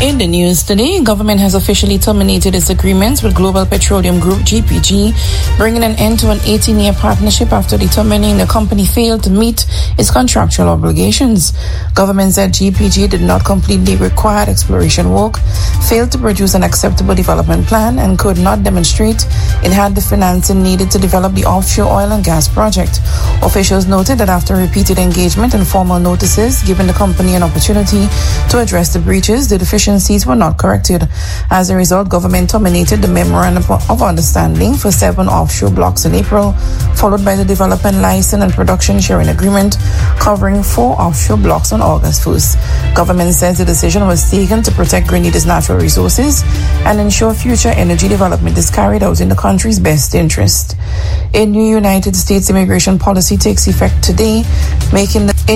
In the news today, government has officially terminated its agreements with Global Petroleum Group GPG, bringing an end to an 18-year partnership after determining the company failed to meet its contractual obligations. Government said GPG did not complete the required exploration work, failed to produce an acceptable development plan, and could not demonstrate it had the financing needed to develop the offshore oil and gas project. Officials noted that after repeated engagement and formal notices, giving the company an opportunity to address the breaches, the deficiencies were not corrected. As a result, government terminated the memorandum of understanding for 7 offshore blocks in April, followed by the development license and production sharing agreement covering 4 offshore blocks on August 1st. Government says the decision was taken to protect Grenada's natural resources and ensure future energy development is carried out in the country's best interest. A new United States immigration policy takes effect today, making the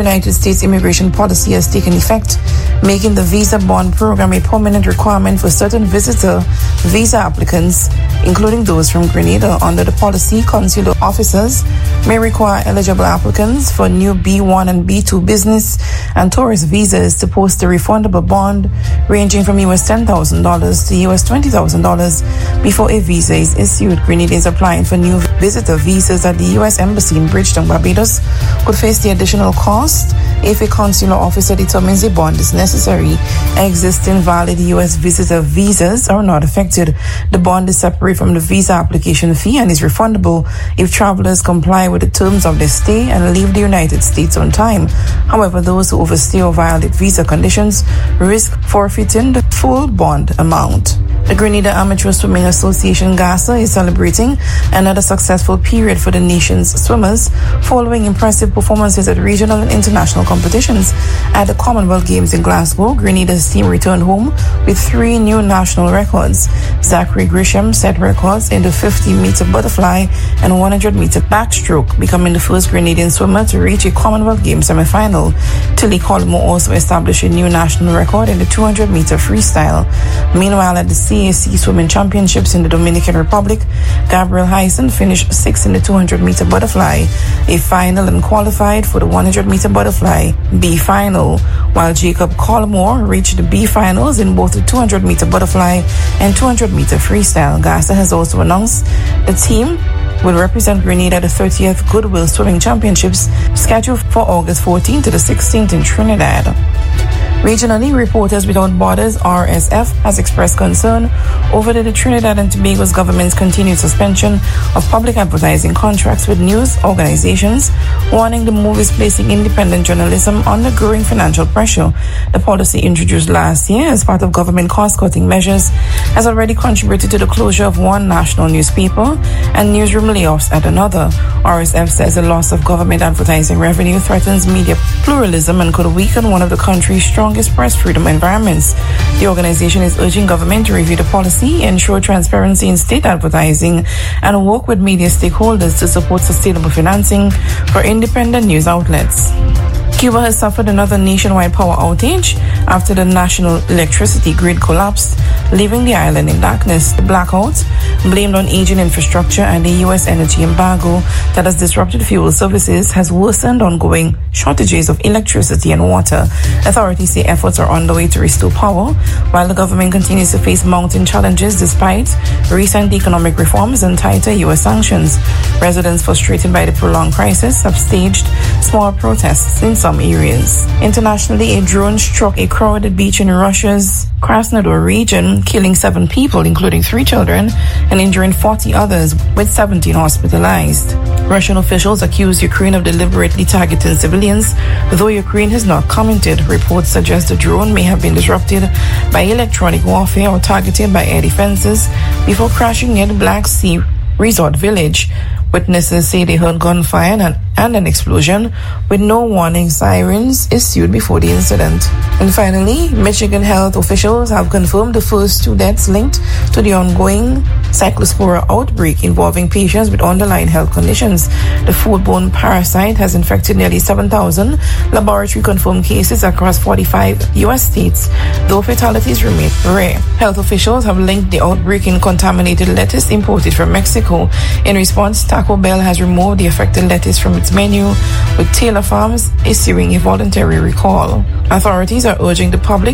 visa bond program a permanent requirement for certain visitor visa applicants, including those from Grenada. Under the policy, consular officers may require eligible applicants for new B1 and B2 business and tourist visas to post a refundable bond ranging from US $10,000 to US $20,000 before a visa is issued. Grenadians applying for new visitor visas at the U.S. Embassy in Bridgetown, Barbados, could face the additional cost if a consular officer determines a bond is necessary. Existing valid U.S. visitor visas are not affected. The bond is separate from the visa application fee and is refundable if travelers comply with the terms of their stay and leave the United States on time. However, those who overstay or violate visa conditions risk forfeiting the full bond amount. The Grenada Amateur Swimming Association GASA is celebrating another successful period for the nation's swimmers following impressive performances at regional and international competitions. At the Commonwealth Games in Glasgow, Grenada's team returned home with 3 new national records. Zachary Grisham set records in the 50-meter butterfly and 100-meter backstroke, becoming the first Grenadian swimmer to reach a Commonwealth Games semi-final. Tilly Collymore also established a new national record in the 200-meter freestyle. Meanwhile, at the CAC Swimming Championships in the Dominican Republic, Gabriel Hyson finished 6th in the 200-meter butterfly, a final, and qualified for the 100-meter butterfly B final, while Jacob Collymore reached the B finals in both the 200-meter butterfly and 200-meter freestyle. GASA has also announced the team will represent Grenada at the 30th Goodwill Swimming Championships scheduled for August 14th to the 16th in Trinidad. Regionally, Reporters Without Borders, RSF, has expressed concern over the Trinidad and Tobago's government's continued suspension of public advertising contracts with news organizations, warning the move is placing independent journalism under growing financial pressure. The policy, introduced last year as part of government cost-cutting measures, has already contributed to the closure of one national newspaper and newsroom layoffs at another. RSF says the loss of government advertising revenue threatens media pluralism and could weaken one of the country's strongest press freedom environments. The organization is urging government to review the policy, ensure transparency in state advertising, and work with media stakeholders to support sustainable financing for independent news outlets. Cuba has suffered another nationwide power outage after the national electricity grid collapsed, leaving the island in darkness. The blackout, blamed on aging infrastructure and the U.S. energy embargo that has disrupted fuel services, has worsened ongoing shortages of electricity and water. Authorities say efforts are underway to restore power, while the government continues to face mounting challenges despite recent economic reforms and tighter U.S. sanctions. Residents frustrated by the prolonged crisis have staged small protests in some areas. Internationally, a drone struck a crowded beach in Russia's Krasnodar region, killing 7 people, including 3 children, and injuring 40 others, with 17 hospitalized. Russian officials accuse Ukraine of deliberately targeting civilians, though Ukraine has not commented. Reports suggest the drone may have been disrupted by electronic warfare or targeted by air defenses before crashing near the Black Sea resort village. Witnesses say they heard gunfire and an explosion, with no warning sirens issued before the incident. And finally, Michigan health officials have confirmed the first 2 deaths linked to the ongoing cyclospora outbreak involving patients with underlying health conditions. The foodborne parasite has infected nearly 7,000 laboratory-confirmed cases across 45 U.S. states, though fatalities remain rare. Health officials have linked the outbreak in contaminated lettuce imported from Mexico. In response, Taco Bell has removed the affected lettuce from its menu, with Taylor Farms issuing a voluntary recall. Authorities are urging the public